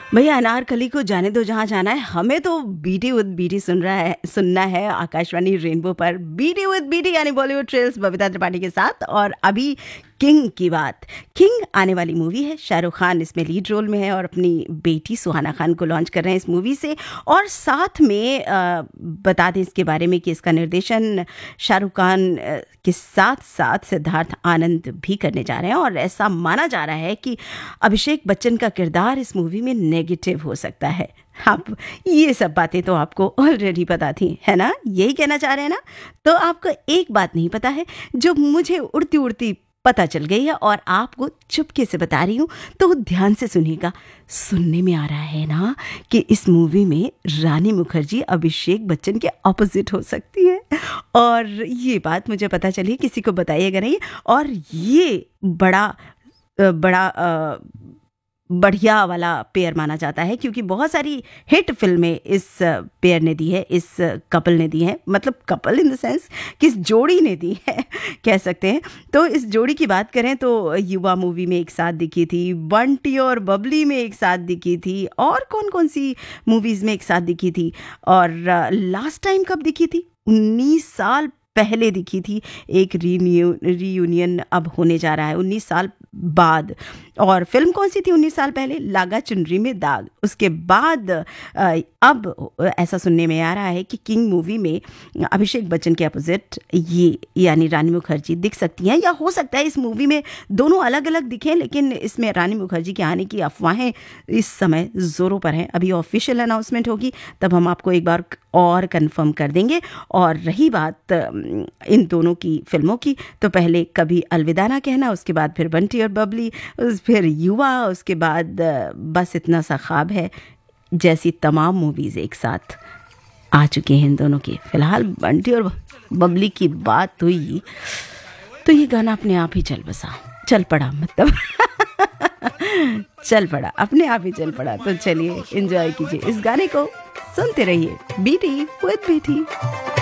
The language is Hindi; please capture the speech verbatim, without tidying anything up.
भैया अनारकली को जाने दो जहाँ जाना है, हमें तो बीटी विद बीटी सुन रहा है सुनना है आकाशवाणी रेनबो पर। बीटी विद बीटी यानी बॉलीवुड ट्रेल्स बबीता त्रिपाठी के साथ। और अभी किंग की बात। किंग आने वाली मूवी है, शाहरुख खान इसमें लीड रोल में है और अपनी बेटी सुहाना खान को लॉन्च कर रहे हैं इस मूवी से। और साथ में आ, बता दें इसके बारे में कि इसका निर्देशन शाहरुख खान के साथ साथ सिद्धार्थ आनंद भी करने जा रहे हैं। और ऐसा माना जा रहा है कि अभिषेक बच्चन का किरदार इस मूवी में नेगेटिव हो सकता है। आप ये सब बातें तो आपको ऑलरेडी पता थी, है ना? यही कहना चाह रहे हैं ना? तो आपको एक बात नहीं पता है जो मुझे उड़ती उड़ती पता चल गई है और आपको चुपके से बता रही हूँ, तो ध्यान से सुनिएगा। सुनने में आ रहा है ना कि इस मूवी में रानी मुखर्जी अभिषेक बच्चन के ऑपोजिट हो सकती है। और ये बात मुझे पता चली, किसी को बताइएगा नहीं। और ये बड़ा बड़ा बढ़िया वाला पेयर माना जाता है क्योंकि बहुत सारी हिट फिल्में इस पेयर ने दी है, इस कपल ने दी है। मतलब कपल इन द सेंस कि इस जोड़ी ने दी है, कह सकते हैं। तो इस जोड़ी की बात करें तो युवा मूवी में एक साथ दिखी थी, बंटी और बबली में एक साथ दिखी थी, और कौन कौन सी मूवीज़ में एक साथ दिखी थी। और लास्ट टाइम कब दिखी थी? उन्नीस साल पहले दिखी थी। एक रीयूनियन अब होने जा रहा है उन्नीस साल बाद। और फिल्म कौन सी थी उन्नीस साल पहले? लागा चुनरी में दाग। उसके बाद अब ऐसा सुनने में आ रहा है कि किंग मूवी में अभिषेक बच्चन के अपोजिट ये यानी रानी मुखर्जी दिख सकती हैं, या हो सकता है इस मूवी में दोनों अलग अलग दिखें, लेकिन इसमें रानी मुखर्जी के आने की अफवाहें इस समय ज़ोरों पर हैं। अभी ऑफिशियल अनाउंसमेंट होगी तब हम आपको एक बार और कंफर्म कर देंगे। और रही बात इन दोनों की फिल्मों की, तो पहले कभी अलविदा ना कहना, उसके बाद फिर बंटी और बबली, फिर युवा, उसके बाद बस इतना सा ख्वाब है, जैसी तमाम मूवीज़ एक साथ आ चुके हैं इन दोनों की। फिलहाल बंटी और बबली की बात हुई तो ये गाना अपने आप ही चल बसा चल पड़ा मतलब चल पड़ा अपने आप ही चल पड़ा। तो चलिए एंजॉय कीजिए इस गाने को, सुनते रहिए बीटी विद बीटी।